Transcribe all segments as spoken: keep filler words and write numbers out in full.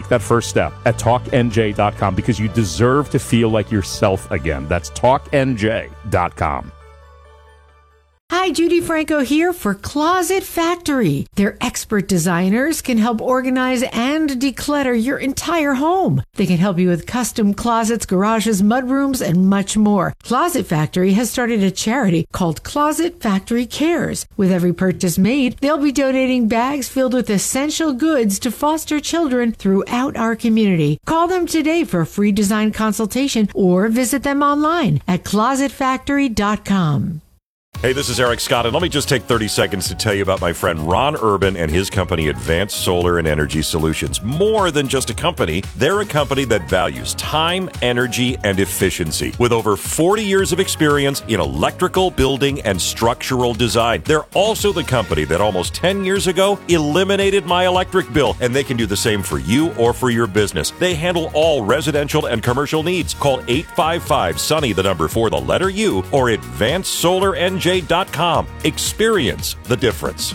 take that first step at talk N J dot com because you deserve to feel like yourself again. That's talk N J dot com. Hi, Judy Franco here for Closet Factory. Their expert designers can help organize and declutter your entire home. They can help you with custom closets, garages, mudrooms, and much more. Closet Factory has started a charity called Closet Factory Cares. With every purchase made, they'll be donating bags filled with essential goods to foster children throughout our community. Call them today for a free design consultation or visit them online at closet factory dot com. Hey, this is Eric Scott, and let me just take thirty seconds to tell you about my friend Ron Urban and his company, Advanced Solar and Energy Solutions. More than just a company, they're a company that values time, energy, and efficiency. With over forty years of experience in electrical, building, and structural design, they're also the company that almost ten years ago eliminated my electric bill, and they can do the same for you or for your business. They handle all residential and commercial needs. Call eight five five, SUNNY, the number for the letter U, or advanced solar N J dot com. Experience the difference.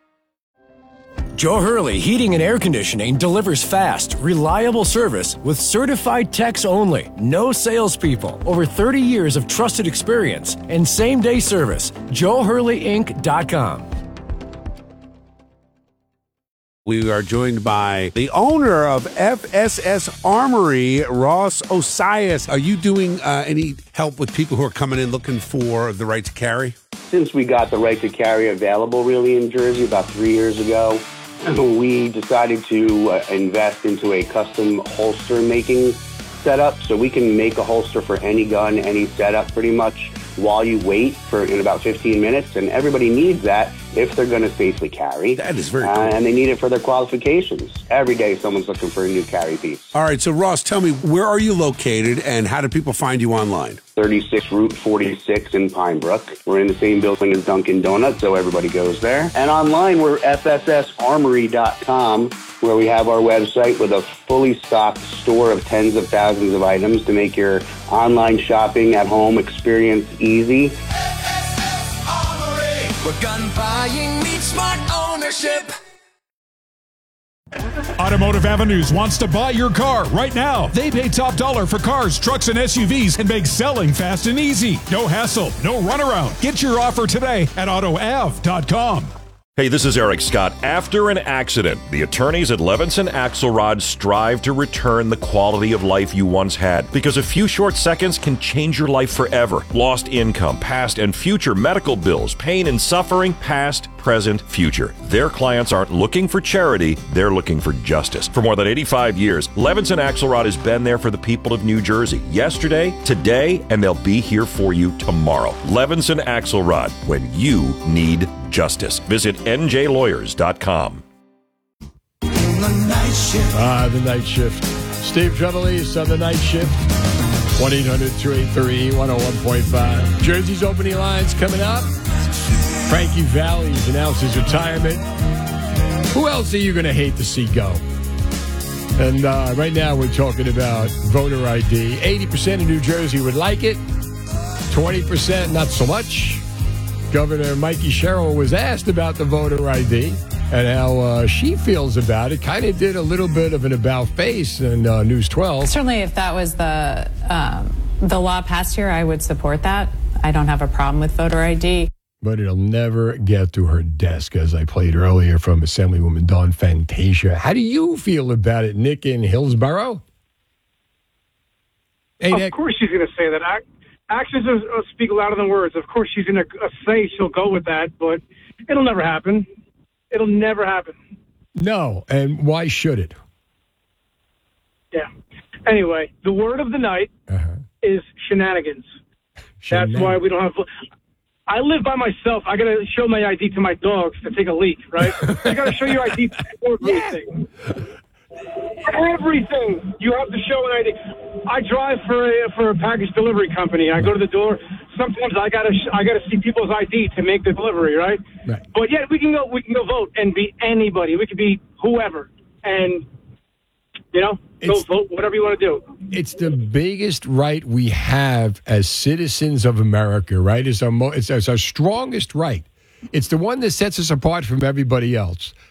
Joe Hurley Heating and Air Conditioning delivers fast, reliable service with certified techs only. No salespeople. Over thirty years of trusted experience and same-day service. Joe Hurley Inc dot com. We are joined by the owner of F S S Armory, Ross Osias. Are you doing uh, any help with people who are coming in looking for the right to carry? Since we got the right to carry available really in Jersey about three years ago, we decided to uh, invest into a custom holster making setup. So we can make a holster for any gun, any setup pretty much while you wait for in about fifteen minutes. And everybody needs that if they're going to safely carry. That is very cool. Uh, and they need it for their qualifications. Every day someone's looking for a new carry piece. All right, so Ross, tell me, where are you located and how do people find you online? thirty-six Route forty-six in Pine Brook. We're in the same building as Dunkin' Donuts, so everybody goes there. And online, we're F S S armory dot com, where we have our website with a fully stocked store of tens of thousands of items to make your online shopping at home experience easy. F S S Armory, where gun buying meets smart ownership. Automotive Avenues wants to buy your car right now. They pay top dollar for cars, trucks, and S U Vs and make selling fast and easy. No hassle, no runaround. Get your offer today at auto av dot com. Hey, this is Eric Scott. After an accident, the attorneys at Levinson Axelrod strive to return the quality of life you once had, because a few short seconds can change your life forever. Lost income, past and future medical bills, pain and suffering, past, present, future. Their clients aren't looking for charity, they're looking for justice. For more than eighty-five years, Levinson Axelrod has been there for the people of New Jersey. Yesterday, today, and they'll be here for you tomorrow. Levinson Axelrod, when you need justice. Visit N J lawyers dot com. Ah, the night shift. Steve Trevelise on the night shift. one eight hundred two eight three one oh one point five. Jersey's opening lines coming up. Frankie Valli's announces retirement. Who else are you going to hate to see go? And uh, right now we're talking about voter I D. eighty percent of New Jersey would like it. twenty percent not so much. Governor Mikey Sherrill was asked about the voter I D and how uh, she feels about it. Kind of did a little bit of an about face in uh, News twelve. Certainly, if that was the um, the law passed here, I would support that. I don't have a problem with voter I D. But it'll never get to her desk, as I played earlier from Assemblywoman Dawn Fantasia. How do you feel about it, Nick in Hillsborough? Hey, of Nick. course she's going to say that. I- Actions are, speak louder than words. Of course, she's going to say she'll go with that, but it'll never happen. It'll never happen. No, and why should it? Yeah. Anyway, the word of the night uh-huh. is shenanigans. Shenanigans. That's why we don't have... I live by myself. I got to show my I D to my dogs to take a leak, right? I got to show your I D for everything. Everything. You have to show an I D. I drive for a for a package delivery company. I go to the door. Sometimes I gotta sh- I gotta see people's I D to make the delivery, right? Right. But yeah, we can go we can go vote and be anybody. We could be whoever, and you know, go It's- vote whatever you want to do. It's the biggest right we have as citizens of America, right? It's our, mo- it's, it's our strongest right. It's the one that sets us apart from everybody else.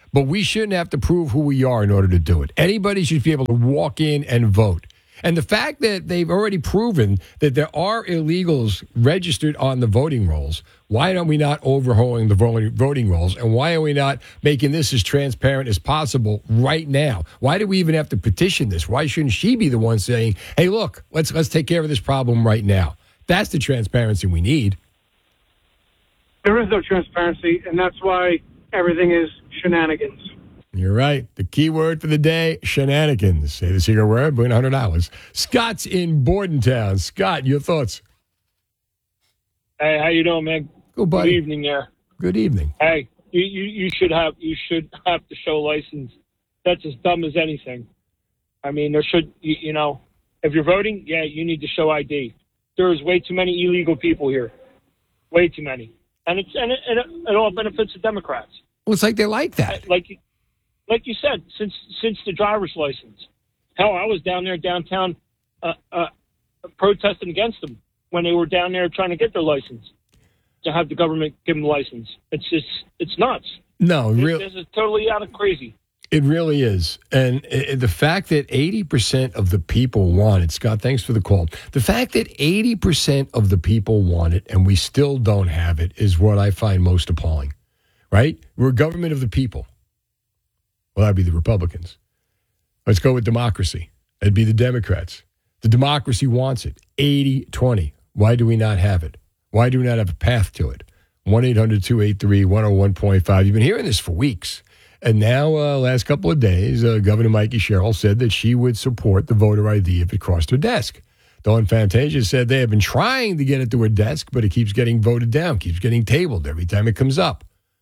but we shouldn't have to prove who we are in order to do it. Anybody should be able to walk in and vote. And the fact that they've already proven that there are illegals registered on the voting rolls, why are we not overhauling the voting rolls? And why are we not making this as transparent as possible right now? Why do we even have to petition this? Why shouldn't she be the one saying, hey, look, let's let's take care of this problem right now? That's the transparency we need. There is no transparency, and that's why everything is shenanigans. You're right. The key word for the day, shenanigans. Say the secret word, win one hundred dollars. Scott's in Bordentown. Scott, your thoughts? Hey, how you doing, man? Good, buddy. Good evening there. Good evening. Hey, you, you, you should have you should have to show license. That's as dumb as anything. I mean, there should, you, you know, if you're voting, yeah, you need to show I D. There's way too many illegal people here. Way too many. And it's and it, and it, it all benefits the Democrats. Well, it's like they like that. Like, like you said, since since the driver's license. Hell, I was down there downtown uh, uh, protesting against them when they were down there trying to get their license, to have the government give them a license. It's just, it's nuts. No, This, really. this is totally out of crazy. It really is. And uh, the fact that eighty percent of the people want it, Scott, thanks for the call. The fact that eighty percent of the people want it and we still don't have it is what I find most appalling, right? We're a government of the people. Well, that'd be the Republicans. Let's go with democracy. That'd be the Democrats. The democracy wants it. eighty twenty. Why do we not have it? Why do we not have a path to it? one eight hundred two eight three one oh one point five. You've been hearing this for weeks. And now, uh, last couple of days, uh, Governor Mikey Sherrill said that she would support the voter I D if it crossed her desk. Dawn Fantasia said they have been trying to get it to her desk, but it keeps getting voted down, keeps getting tabled every time it comes up.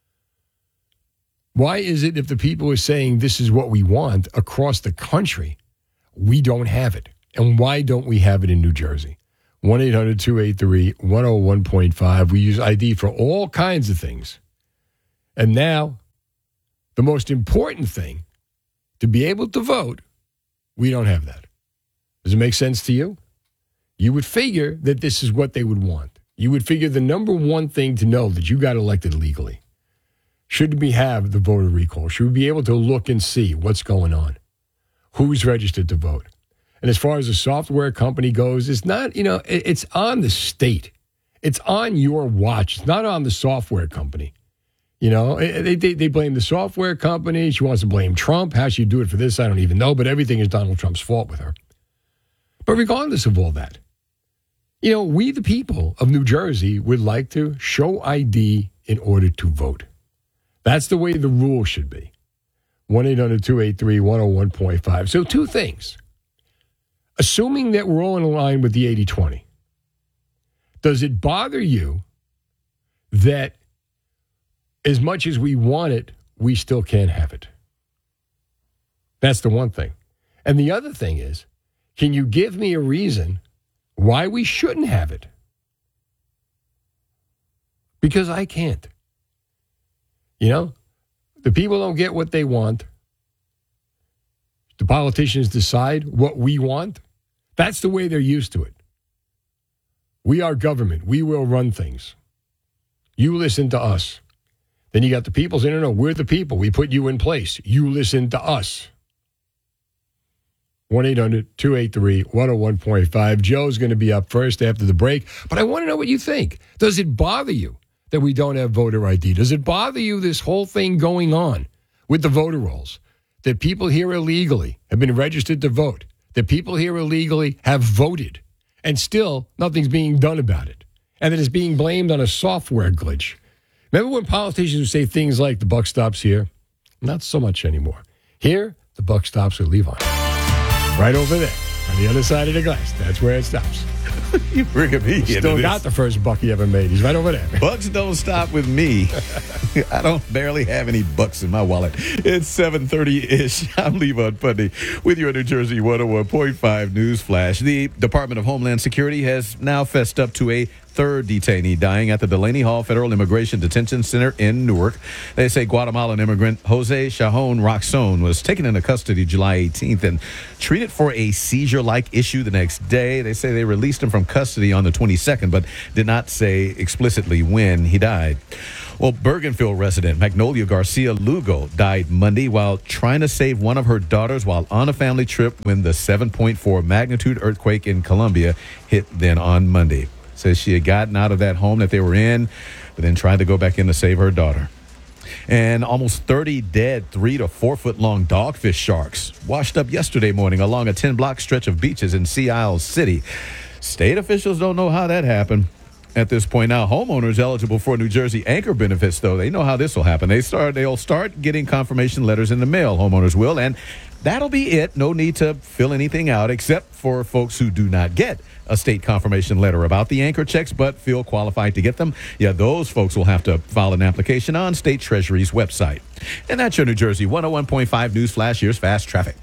Why is it if the people are saying this is what we want across the country, we don't have it? And why don't we have it in New Jersey? one eight hundred two eight three one oh one point five. We use I D for all kinds of things. And now, the most important thing, to be able to vote, we don't have that. Does it make sense to you? You would figure that this is what they would want. You would figure the number one thing to know that you got elected legally. Should we have the voter recall? Should we be able to look and see what's going on? Who's registered to vote? And as far as the software company goes, it's not, you know, it's on the state. It's on your watch. It's not on the software company. You know, they, they they blame the software company. She wants to blame Trump. How she do it for this, I don't even know. But everything is Donald Trump's fault with her. But regardless of all that, you know, we the people of New Jersey would like to show I D in order to vote. That's the way the rule should be. one eight hundred two eight three one oh one point five. So two things. Assuming that we're all in line with the eighty twenty, does it bother you that as much as we want it, we still can't have it? That's the one thing. And the other thing is, can you give me a reason why we shouldn't have it? Because I can't. You know, the people don't get what they want. The politicians decide what we want. That's the way they're used to it. We are government. We will run things. You listen to us. Then you got the people saying, no, no, we're the people. We put you in place. You listen to us. one eight hundred two eight three one oh one point five. Joe's going to be up first after the break. But I want to know what you think. Does it bother you that we don't have voter I D? Does it bother you, this whole thing going on with the voter rolls? That people here illegally have been registered to vote. That people here illegally have voted. And still, nothing's being done about it. And that it's being blamed on a software glitch. Remember when politicians would say things like, the buck stops here? Not so much anymore. Here, the buck stops with Levon. Right over there, on the other side of the glass. That's where it stops. You bring a me Still into got this. the first buck he ever made. He's right over there. Bucks don't stop with me. I don't barely have any bucks in my wallet. It's seven thirty-ish. I'm Levon Pundy with your New Jersey one oh one point five News Flash. The Department of Homeland Security has now fessed up to a third detainee dying at the Delaney Hall Federal Immigration Detention Center in Newark. They say Guatemalan immigrant Jose Shajon Roxon was taken into custody July eighteenth and treated for a seizure-like issue the next day. They say they released him from custody on the twenty-second, but did not say explicitly when he died. Well, Bergenfield resident Magnolia Garcia Lugo died Monday while trying to save one of her daughters while on a family trip when the seven point four magnitude earthquake in Colombia hit then on Monday. Says she had gotten out of that home that they were in, but then tried to go back in to save her daughter. And almost thirty dead three to four foot long dogfish sharks washed up yesterday morning along a ten block stretch of beaches in Sea Isle City. State officials don't know how that happened. At this point now, homeowners eligible for New Jersey anchor benefits, though, they know how this will happen. They start, they'll start getting confirmation letters in the mail, homeowners will, and that'll be it. No need to fill anything out except for folks who do not get a state confirmation letter about the anchor checks but feel qualified to get them. Yeah, those folks will have to file an application on State Treasury's website. And that's your New Jersey one oh one point five News Flash. Here's Fast Traffic.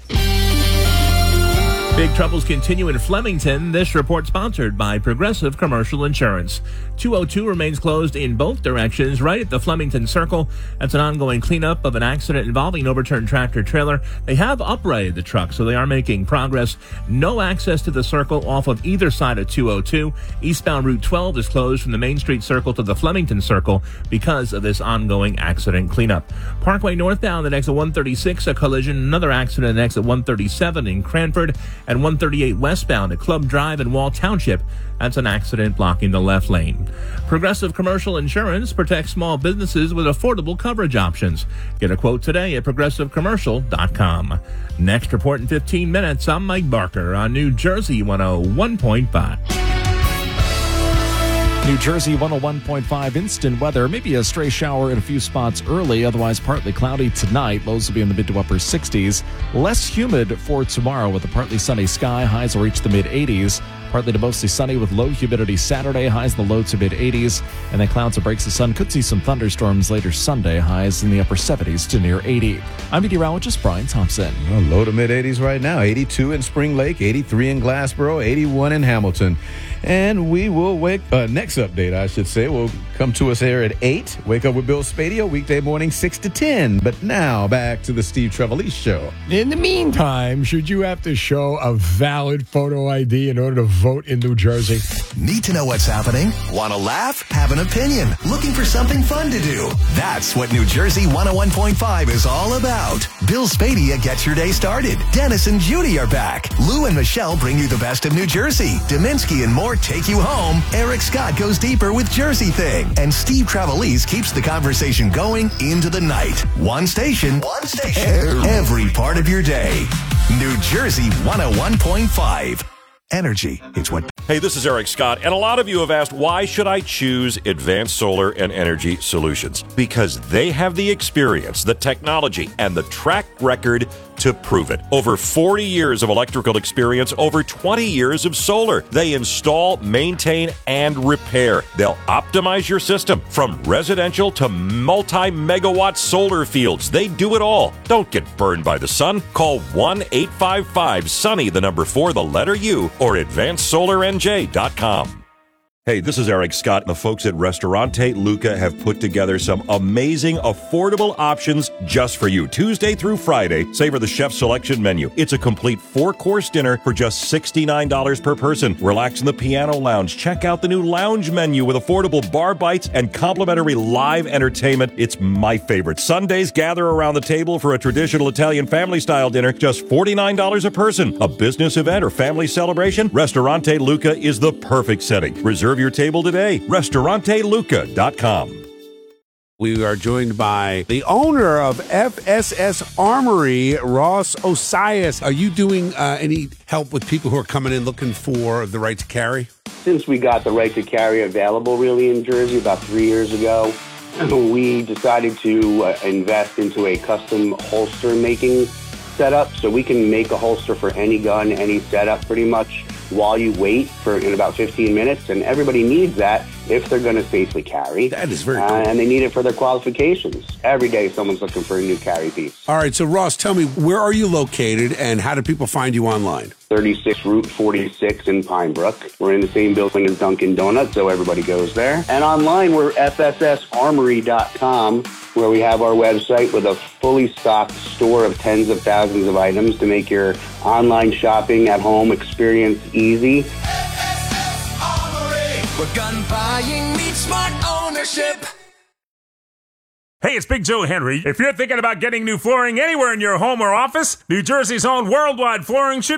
Big troubles continue in Flemington. This report sponsored by Progressive Commercial Insurance. two oh two remains closed in both directions right at the Flemington Circle. That's an ongoing cleanup of an accident involving an overturned tractor trailer. They have uprighted the truck, so they are making progress. No access to the circle off of either side of two oh two. Eastbound Route twelve is closed from the Main Street Circle to the Flemington Circle because of this ongoing accident cleanup. Parkway northbound at exit one thirty-six, a collision. Another accident at exit one thirty-seven in Cranford. And one thirty-eight westbound at Club Drive in Wall Township. That's an accident blocking the left lane. Progressive Commercial Insurance protects small businesses with affordable coverage options. Get a quote today at progressive commercial dot com. Next report in fifteen minutes. I'm Mike Barker on New Jersey one oh one point five. New Jersey one oh one point five instant weather. Maybe a stray shower in a few spots early, otherwise partly cloudy tonight. Lows will be in the mid to upper sixties. Less humid for tomorrow with a partly sunny sky. Highs will reach the mid eighties. Partly to mostly sunny with low humidity Saturday. Highs in the low to mid eighties. And then clouds that breaks the sun. Could see some thunderstorms later Sunday. Highs in the upper seventies to near eighty. I'm meteorologist Brian Thompson. Well, low to mid eighties right now. eighty-two in Spring Lake, eighty-three in Glassboro, eighty-one in Hamilton. And we will wake, uh, next update, I should say, will come to us here at eight. Wake up with Bill Spadio, weekday morning, six to ten. But now, back to the Steve Trevelise Show. In the meantime, should you have to show a valid photo I D in order to vote in New Jersey? Need to know what's happening? Want to laugh? Have an opinion? Looking for something fun to do? That's what New Jersey one oh one point five is all about. Bill Spadia gets your day started. Dennis and Judy are back. Lou and Michelle bring you the best of New Jersey. Dominski and more take you home. Eric Scott goes deeper with Jersey Thing. And Steve Trevelise keeps the conversation going into the night. One station. One station. Every part of your day. New Jersey one oh one point five. Energy. It's what... Hey, this is Eric Scott, and a lot of you have asked, why should I choose Advanced Solar and Energy Solutions? Because they have the experience, the technology, and the track record to prove it. Over forty years of electrical experience, over twenty years of solar. They install, maintain, and repair. They'll optimize your system from residential to multi-megawatt solar fields. They do it all. Don't get burned by the sun. Call one eight five five SUNNY, the number four, the letter U, or advanced solar n j dot com. Hey, this is Eric Scott. The folks at Ristorante Luca have put together some amazing, affordable options just for you. Tuesday through Friday, savor the chef's selection menu. It's a complete four-course dinner for just sixty-nine dollars per person. Relax in the piano lounge. Check out the new lounge menu with affordable bar bites and complimentary live entertainment. It's my favorite. Sundays, gather around the table for a traditional Italian family-style dinner, just forty-nine dollars a person. A business event or family celebration? Ristorante Luca is the perfect setting. Reserve your table today. Ristorante Luca dot com. We are joined by the owner of F S S Armory, Ross Osias. Are you doing uh, any help with people who are coming in looking for the right to carry? Since we got the right to carry available really in Jersey about three years ago, we decided to uh, invest into a custom holster making setup. So we can make a holster for any gun, any setup pretty much, while you wait for in about fifteen minutes, and everybody needs that if they're going to safely carry. That is very cool. Uh, and they need it for their qualifications. Every day someone's looking for a new carry piece. All right, so Ross, tell me, where are you located and how do people find you online? thirty-six Route forty-six in Pine Brook. We're in the same building as Dunkin' Donuts, so everybody goes there. And online, we're F S S armory dot com, where we have our website with a fully stocked store of tens of thousands of items to make your online shopping at home experience easy. F S S Armory, where gun buying meets smart ownership. Hey, it's Big Joe Henry. If you're thinking about getting new flooring anywhere in your home or office, New Jersey's own Worldwide Flooring should